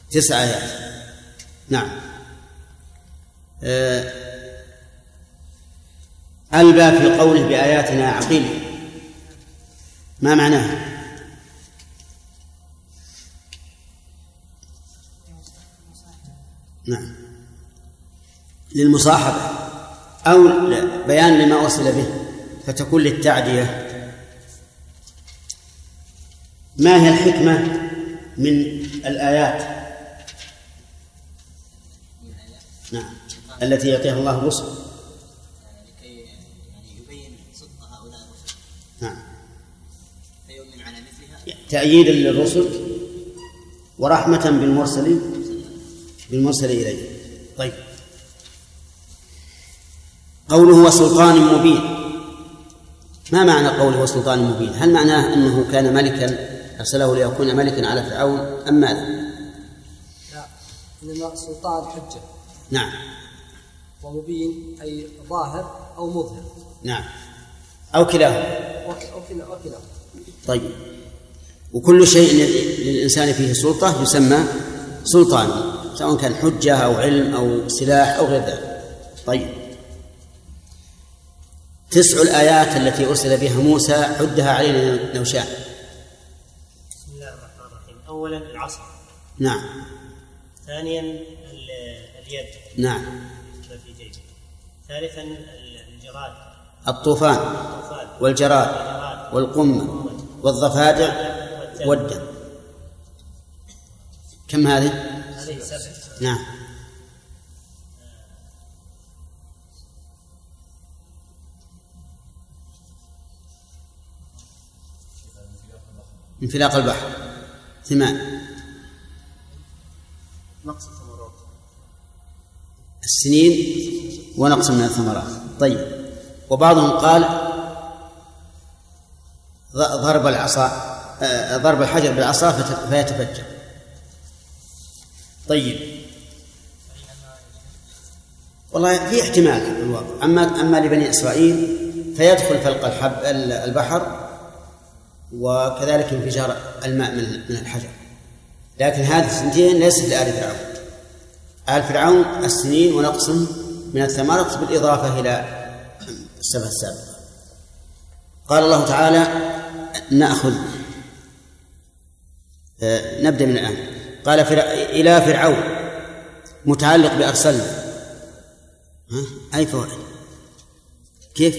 9 آيات. نعم. ألبى في قوله بآياتنا عقيل، ما معناه؟ نعم، للمصاحبة أو بيان لما وصل به، فتكون للتعدية. ما هي الحكمة من الآيات نعم التي يعطيها الله الرسل؟ لكي يبين صدق هؤلاء الرسل. نعم، فيؤمن على مثلها، تأييدا للرسل ورحمة بالمرسل إليه. طيب، قوله وسلطان مبين، ما معنى قوله وسلطان مبين؟ هل معناه أنه كان ملكا أرسله ليكون ملكا على فرعون أم ماذا؟ لا، إنما سلطان حجة. نعم. ومبين أي ظاهر أو مظهر. نعم، أو كلاهما. طيب، وكل شيء للإنسان فيه سلطة يسمى سلطان، سواء كان حجة أو علم أو سلاح أو غير ذلك. طيب، 9 الآيات التي أرسل بها موسى عدها علينا لو شاء. بسم الله الرحمن الرحيم. أولا العصا. نعم. ثانيا اليد. نعم. في جيبه. ثالثا الجراد. الطوفان والجراد والقمة والضفادع والدم. كم هذه؟ هذه 7. نعم. انفلاق البحر 8. نقص الثمرات، السنين ونقص من الثمرات. طيب، وبعضهم قال ضرب الحجر بالعصا فيتفجر. طيب، والله في احتمال في الواقع. أما لبني إسرائيل فيدخل فلق البحر وكذلك انفجار الماء من الحجر، لكن هذه السنتين ليست لآل فرعون. آل فرعون السنين ونقص من الثمرات بالإضافة إلى 7 السابقة. قال الله تعالى نبدأ من الآن. قال إلى فرعون متعلق بأرسلنا. أي فوائد؟ كيف؟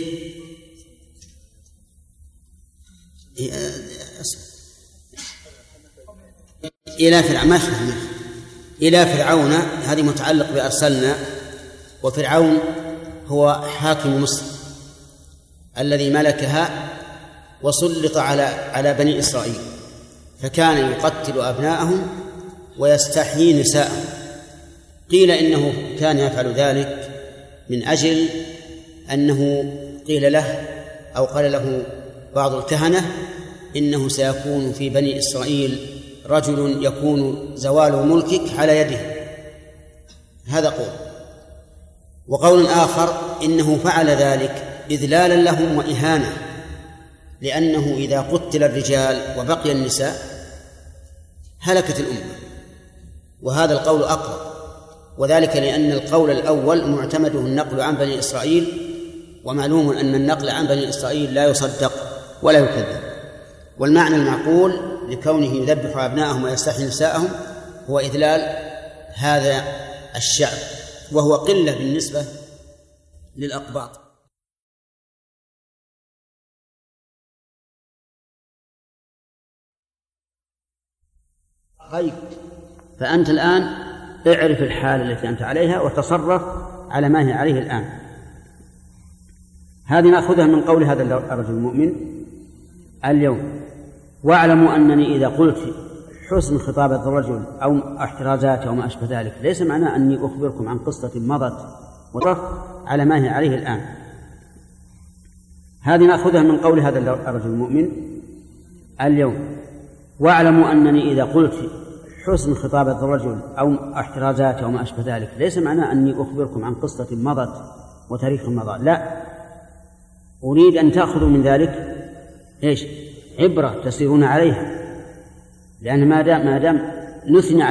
إلى فرعون، ما فهمنا. إلى فرعون هذه متعلق بأرسلنا، وفرعون هو حاكم مصر الذي ملكها وسلط على بني إسرائيل، فكان يقتل أبناءهم ويستحيي نساءهم. قيل إنه كان يفعل ذلك من أجل أنه قيل له أو قال له بعض الكهنة إنه سيكون في بني إسرائيل رجل يكون زوال ملكك على يده. هذا قول. وقول آخر إنه فعل ذلك إذلالا لهم وإهانة، لأنه إذا قتل الرجال وبقي النساء هلكت الأمة، وهذا القول أقوى، وذلك لأن القول الأول معتمده النقل عن بني إسرائيل، ومعلوم أن النقل عن بني إسرائيل لا يصدق ولا يكذب. والمعنى المعقول لكونه يذبح أبناءهم ويستحيي نساءهم هو إذلال هذا الشعب، وهو قلة بالنسبة للأقباط. طيب، فأنت الآن اعرف الحالة التي أنت عليها وتصرف على ما هي عليه الآن. هذه نأخذها من قول هذا الرجل المؤمن اليوم: واعلموا أنني إذا قلت حسن خطابة الرجل أو احترازات أو ما أشبه ذلك ليس معناه أني أخبركم عن قصة مضت وتصرف على ما هي عليه الآن. هذه نأخذها من قول هذا الرجل المؤمن اليوم: واعلموا أنني إذا قلت حسن خطابة الرجل أو احترازات أو ما أشبه ذلك ليس معناه أني أخبركم عن قصة مضت وتاريخ مضى، لا، أريد أن تأخذوا من ذلك عبرة تسيرون عليها، لأن ما دام نثني